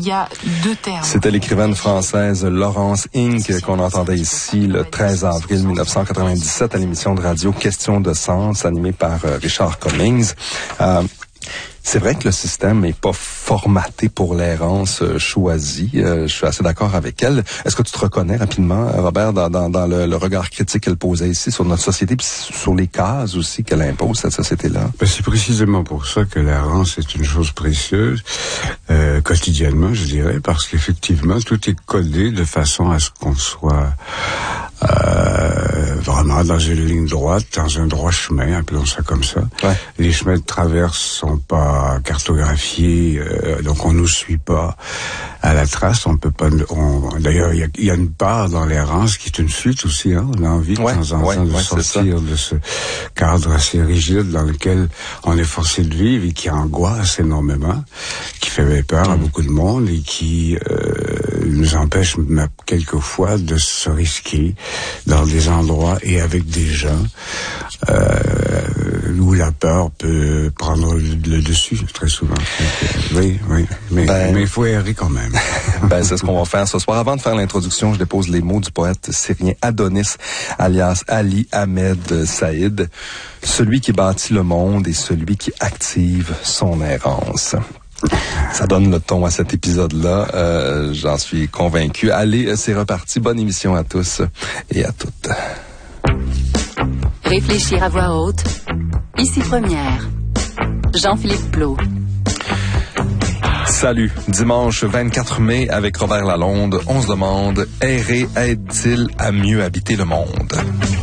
il y a deux termes. C'était l'écrivaine française Laurence Inc. qu'on entendait ici le 13 avril 1997 à l'émission de radio Question de sens animée par Richard Cummings. C'est vrai que le système n'est pas formaté pour l'errance choisie. Je suis assez d'accord avec elle. Est-ce que tu te reconnais rapidement, Robert, dans le regard critique qu'elle posait ici sur notre société, puis sur les cases aussi qu'elle impose, cette société-là? Ben, c'est précisément pour ça que l'errance est une chose précieuse, quotidiennement, je dirais, parce qu'effectivement, tout est codé de façon à ce qu'on soit vraiment dans une ligne droite, dans un droit chemin, appelons ça comme ça. Ouais. Les chemins de traverse sont pas cartographiés, donc on nous suit pas à la trace. On peut pas. D'ailleurs, il y a une part dans l'errance qui est une fuite aussi. Hein. On a envie de temps en temps de sortir de ce cadre assez rigide dans lequel on est forcé de vivre et qui angoisse énormément, qui fait peur à beaucoup de monde et qui nous empêche quelquefois de se risquer dans des endroits et avec des gens où la peur peut prendre le dessus très souvent. Oui, mais il faut errer quand même. C'est ce qu'on va faire ce soir. Avant de faire l'introduction, je dépose les mots du poète syrien Adonis, alias Ali Ahmed Saïd, celui qui bâtit le monde et celui qui active son errance. Ça donne le ton à cet épisode-là, j'en suis convaincu. Allez, c'est reparti. Bonne émission à tous et à toutes. Réfléchir à voix haute. Ici Première. Jean-Philippe Plault. Salut. Dimanche 24 mai, avec Robert Lalonde, on se demande, errer aide-t-il à mieux habiter le monde?